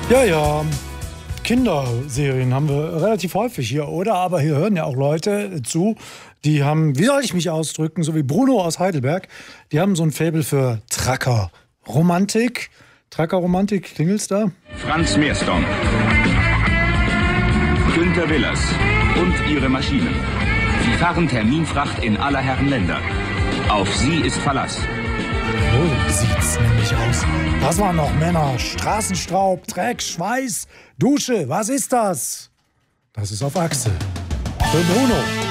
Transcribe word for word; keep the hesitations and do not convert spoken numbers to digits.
Ja, ja. Kinderserien haben wir relativ häufig hier, oder? Aber hier hören ja auch Leute zu, die haben, wie soll ich mich ausdrücken, so wie Bruno aus Heidelberg, die haben so ein Faible für Tracker-Romantik. Tracker-Romantik, klingelt's da? Franz Meersdorf, Günter Willers und ihre Maschinen. Sie fahren Terminfracht in aller Herren Länder. Auf sie ist Verlass. So sieht's nämlich aus. Das waren noch Männer. Straßenstaub, Dreck, Schweiß, Dusche. Was ist das? Das ist auf Achse. Für Bruno.